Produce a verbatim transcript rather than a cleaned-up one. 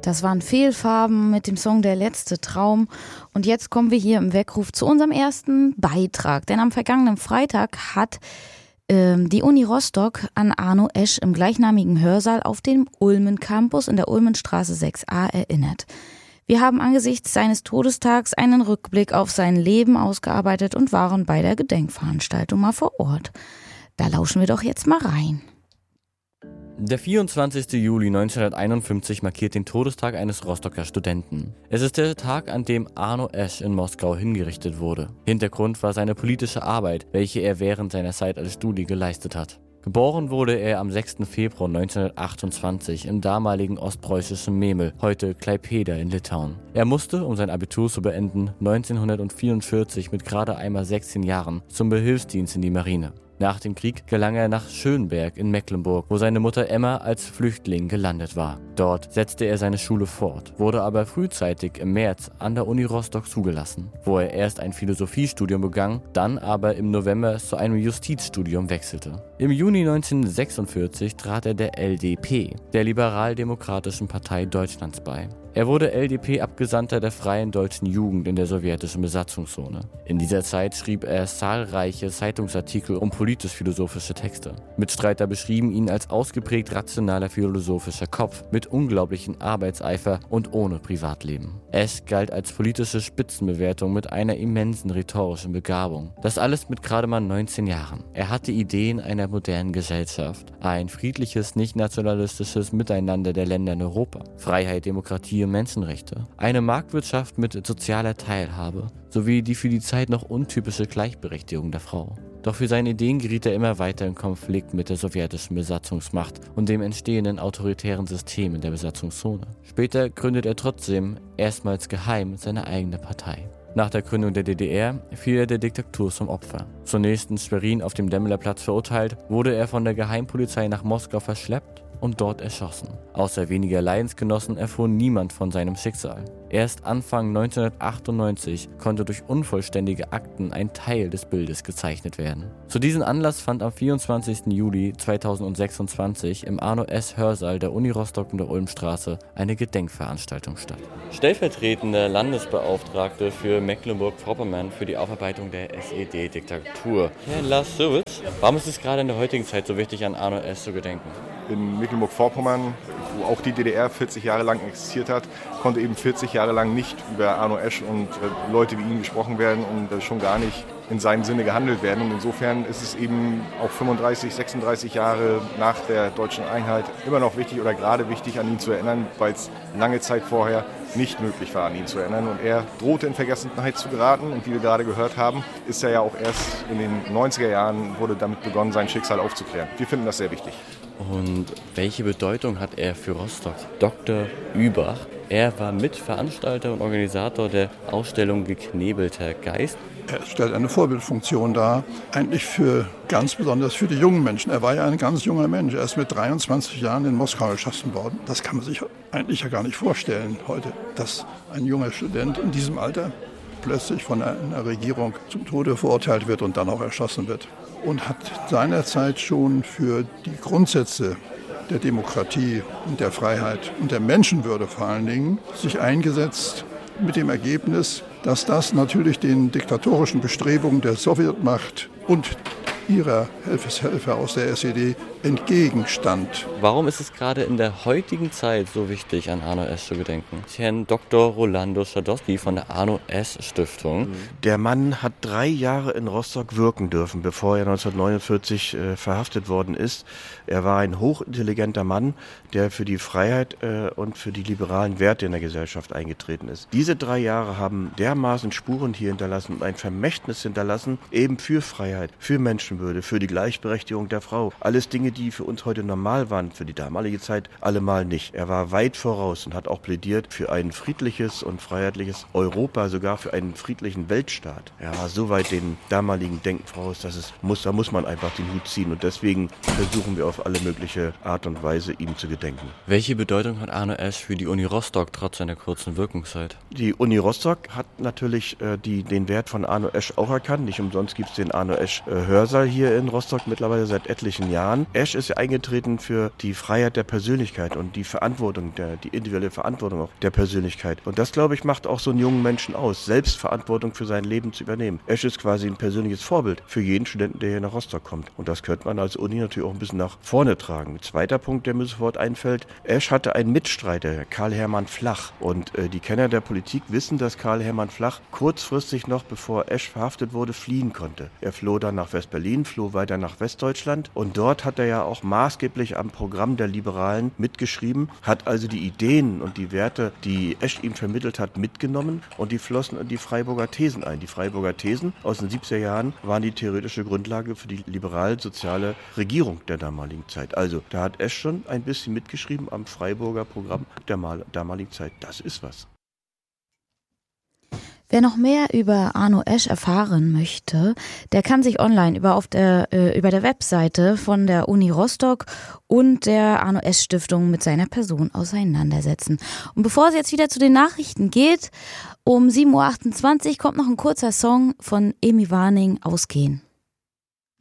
Das waren Fehlfarben mit dem Song Der letzte Traum. Und jetzt kommen wir hier im Weckruf zu unserem ersten Beitrag. Denn am vergangenen Freitag hat ähm, die Uni Rostock an Arno Esch im gleichnamigen Hörsaal auf dem Ulmen Campus in der Ulmenstraße sechs a erinnert. Wir haben angesichts seines Todestags einen Rückblick auf sein Leben ausgearbeitet und waren bei der Gedenkveranstaltung mal vor Ort. Da lauschen wir doch jetzt mal rein. Der vierundzwanzigste Juli neunzehnhunderteinundfünfzig markiert den Todestag eines Rostocker Studenten. Es ist der Tag, an dem Arno Esch in Moskau hingerichtet wurde. Hintergrund war seine politische Arbeit, welche er während seiner Zeit als Studi geleistet hat. Geboren wurde er am sechsten Februar neunzehnhundertachtundzwanzig im damaligen ostpreußischen Memel, heute Klaipėda in Litauen. Er musste, um sein Abitur zu beenden, neunzehnhundertvierundvierzig mit gerade einmal sechzehn Jahren zum Behilfsdienst in die Marine. Nach dem Krieg gelang er nach Schönberg in Mecklenburg, wo seine Mutter Emma als Flüchtling gelandet war. Dort setzte er seine Schule fort, wurde aber frühzeitig im März an der Uni Rostock zugelassen, wo er erst ein Philosophiestudium begann, dann aber im November zu einem Justizstudium wechselte. Im Juni neunzehnhundertsechsundvierzig trat er der L D P, der Liberaldemokratischen Partei Deutschlands, bei. Er wurde L D P-Abgesandter der Freien Deutschen Jugend in der sowjetischen Besatzungszone. In dieser Zeit schrieb er zahlreiche Zeitungsartikel und politisch-philosophische Texte. Mitstreiter beschrieben ihn als ausgeprägt rationaler philosophischer Kopf mit unglaublichem Arbeitseifer und ohne Privatleben. Esch galt als politische Spitzenbewertung mit einer immensen rhetorischen Begabung. Das alles mit gerade mal neunzehn Jahren. Er hatte Ideen einer modernen Gesellschaft, ein friedliches, nicht-nationalistisches Miteinander der Länder in Europa, Freiheit, Demokratie, Menschenrechte, eine Marktwirtschaft mit sozialer Teilhabe sowie die für die Zeit noch untypische Gleichberechtigung der Frau. Doch für seine Ideen geriet er immer weiter in Konflikt mit der sowjetischen Besatzungsmacht und dem entstehenden autoritären System in der Besatzungszone. Später gründet er trotzdem erstmals geheim seine eigene Partei. Nach der Gründung der D D R fiel er der Diktatur zum Opfer. Zunächst in Schwerin auf dem Demmlerplatz verurteilt, wurde er von der Geheimpolizei nach Moskau verschleppt und dort erschossen. Außer weniger Leidensgenossen erfuhr niemand von seinem Schicksal. Erst Anfang neunzehnhundertachtundneunzig konnte durch unvollständige Akten ein Teil des Bildes gezeichnet werden. Zu diesem Anlass fand am vierundzwanzigsten Juli zweitausendsechsundzwanzig im Arno Esch Hörsaal der Uni Rostock in der Ulmstraße eine Gedenkveranstaltung statt. Stellvertretender Landesbeauftragte für Mecklenburg-Vorpommern für die Aufarbeitung der S E D-Diktatur, Herr Lars Sowitz, warum ist es gerade in der heutigen Zeit so wichtig, an Arno Esch zu gedenken? In Mecklenburg-Vorpommern, wo auch die D D R vierzig Jahre lang existiert hat, konnte eben vierzig Jahre lang nicht über Arno Esch und äh, Leute wie ihn gesprochen werden und äh, schon gar nicht in seinem Sinne gehandelt werden. Und insofern ist es eben auch fünfunddreißig, sechsunddreißig Jahre nach der deutschen Einheit immer noch wichtig oder gerade wichtig, an ihn zu erinnern, weil es lange Zeit vorher nicht möglich war, an ihn zu erinnern. Und er drohte in Vergessenheit zu geraten. Und wie wir gerade gehört haben, ist er ja auch erst in den neunziger Jahren, wurde damit begonnen, sein Schicksal aufzuklären. Wir finden das sehr wichtig. Und welche Bedeutung hat er für Rostock? Doktor Übach. Er war Mitveranstalter und Organisator der Ausstellung Geknebelter Geist. Er stellt eine Vorbildfunktion dar, eigentlich für ganz besonders für die jungen Menschen. Er war ja ein ganz junger Mensch. Er ist mit dreiundzwanzig Jahren in Moskau erschossen worden. Das kann man sich eigentlich ja gar nicht vorstellen heute, dass ein junger Student in diesem Alter plötzlich von einer Regierung zum Tode verurteilt wird und dann auch erschossen wird. Und hat seinerzeit schon für die Grundsätze der Demokratie und der Freiheit und der Menschenwürde vor allen Dingen sich eingesetzt, mit dem Ergebnis, dass das natürlich den diktatorischen Bestrebungen der Sowjetmacht und ihrer Helfershelfer aus der S E D entgegenstand. Warum ist es gerade in der heutigen Zeit so wichtig, an Arno Esch zu gedenken? Herrn Doktor Rolando Schadowski von der Arno Esch Stiftung. Der Mann hat drei Jahre in Rostock wirken dürfen, bevor er neunzehnhundertneunundvierzig äh, verhaftet worden ist. Er war ein hochintelligenter Mann, der für die Freiheit äh, und für die liberalen Werte in der Gesellschaft eingetreten ist. Diese drei Jahre haben dermaßen Spuren hier hinterlassen und ein Vermächtnis hinterlassen, eben für Freiheit, für Menschenwürde, für die Gleichberechtigung der Frau. Alles Dinge, die für uns heute normal waren, für die damalige Zeit allemal nicht. Er war weit voraus und hat auch plädiert für ein friedliches und freiheitliches Europa, sogar für einen friedlichen Weltstaat. Er war so weit den damaligen Denken voraus, dass es muss, da muss man einfach den Hut ziehen und deswegen versuchen wir auf alle mögliche Art und Weise ihm zu gedenken. Welche Bedeutung hat Arno Esch für die Uni Rostock trotz seiner kurzen Wirkungszeit? Die Uni Rostock hat natürlich äh, die, den Wert von Arno Esch auch erkannt. Nicht umsonst gibt es den Arno Esch äh, Hörsaal ja hier in Rostock mittlerweile seit etlichen Jahren. Esch ist ja eingetreten für die Freiheit der Persönlichkeit und die Verantwortung, der, die individuelle Verantwortung auch der Persönlichkeit. Und das, glaube ich, macht auch so einen jungen Menschen aus, Selbstverantwortung für sein Leben zu übernehmen. Esch ist quasi ein persönliches Vorbild für jeden Studenten, der hier nach Rostock kommt. Und das könnte man als Uni natürlich auch ein bisschen nach vorne tragen. Ein zweiter Punkt, der mir sofort einfällt: Esch hatte einen Mitstreiter, Karl Hermann Flach. Und äh, die Kenner der Politik wissen, dass Karl Hermann Flach kurzfristig noch, bevor Esch verhaftet wurde, fliehen konnte. Er floh dann nach West-Berlin, floh weiter nach Westdeutschland. Und dort hat er ja auch maßgeblich am Programm der Liberalen mitgeschrieben, hat also die Ideen und die Werte, die Esch ihm vermittelt hat, mitgenommen, und die flossen in die Freiburger Thesen ein. Die Freiburger Thesen aus den siebziger Jahren waren die theoretische Grundlage für die liberal-soziale Regierung der damaligen Zeit. Also da hat Esch schon ein bisschen mitgeschrieben am Freiburger Programm der damaligen Zeit. Das ist was. Wer noch mehr über Arno Esch erfahren möchte, der kann sich online über, auf der, äh, über der Webseite von der Uni Rostock und der Arno Esch Stiftung mit seiner Person auseinandersetzen. Und bevor es jetzt wieder zu den Nachrichten geht, um sieben Uhr achtundzwanzig kommt noch ein kurzer Song von Emi Warning, Ausgehen.